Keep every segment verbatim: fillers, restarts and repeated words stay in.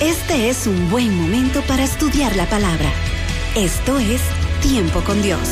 Este es un buen momento para estudiar la palabra. Esto es Tiempo con Dios.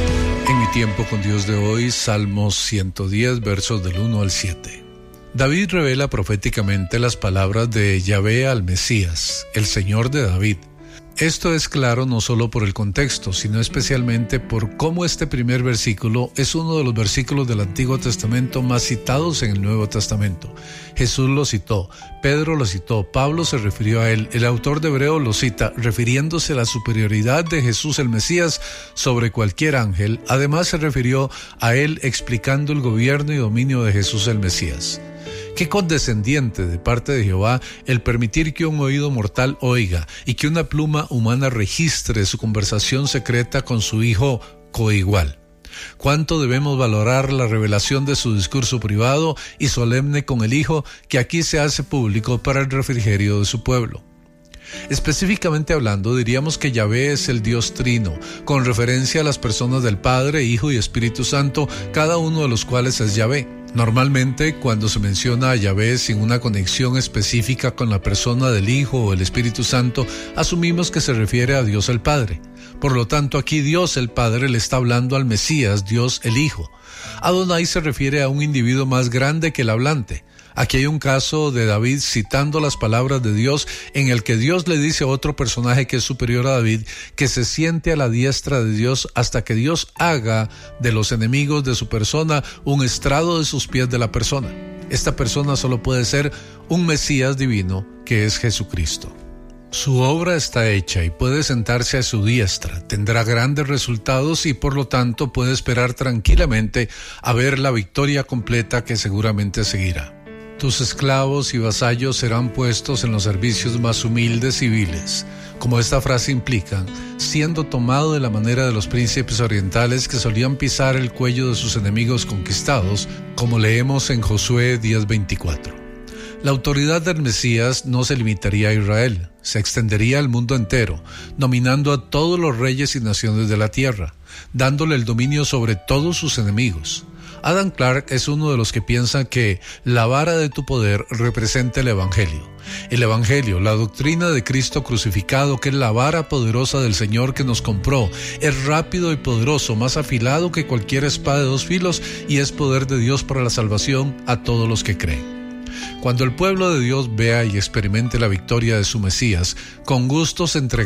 En mi tiempo con Dios de hoy, Salmos ciento diez, versos del uno al siete. David revela proféticamente las palabras de Yahvé al Mesías, el Señor de David. Esto es claro no solo por el contexto, sino especialmente por cómo este primer versículo es uno de los versículos del Antiguo Testamento más citados en el Nuevo Testamento. Jesús lo citó, Pedro lo citó, Pablo se refirió a él, el autor de Hebreo lo cita, refiriéndose a la superioridad de Jesús el Mesías sobre cualquier ángel. Además se refirió a él explicando el gobierno y dominio de Jesús el Mesías. Qué condescendiente de parte de Jehová el permitir que un oído mortal oiga y que una pluma humana registre su conversación secreta con su hijo coigual. Cuánto debemos valorar la revelación de su discurso privado y solemne con el Hijo que aquí se hace público para el refrigerio de su pueblo. Específicamente hablando, diríamos que Yahvé es el Dios Trino, con referencia a las personas del Padre, Hijo y Espíritu Santo, cada uno de los cuales es Yahvé. Normalmente, cuando se menciona a Yahvé sin una conexión específica con la persona del Hijo o el Espíritu Santo, asumimos que se refiere a Dios el Padre. Por lo tanto, aquí Dios el Padre le está hablando al Mesías, Dios el Hijo. Adonai se refiere a un individuo más grande que el hablante. Aquí hay un caso de David citando las palabras de Dios en el que Dios le dice a otro personaje que es superior a David que se siente a la diestra de Dios hasta que Dios haga de los enemigos de su persona un estrado de sus pies de la persona. Esta persona solo puede ser un Mesías divino que es Jesucristo. Su obra está hecha y puede sentarse a su diestra, tendrá grandes resultados y por lo tanto puede esperar tranquilamente a ver la victoria completa que seguramente seguirá. Tus esclavos y vasallos serán puestos en los servicios más humildes y viles, como esta frase implica, siendo tomado de la manera de los príncipes orientales que solían pisar el cuello de sus enemigos conquistados, como leemos en Josué diez veinticuatro. La autoridad del Mesías no se limitaría a Israel, se extendería al mundo entero, nominando a todos los reyes y naciones de la tierra, dándole el dominio sobre todos sus enemigos. Adam Clarke es uno de los que piensa que la vara de tu poder representa el Evangelio. El Evangelio, la doctrina de Cristo crucificado, que es la vara poderosa del Señor que nos compró, es rápido y poderoso, más afilado que cualquier espada de dos filos y es poder de Dios para la salvación a todos los que creen. Cuando el pueblo de Dios vea y experimente la victoria de su Mesías, con gusto se entregará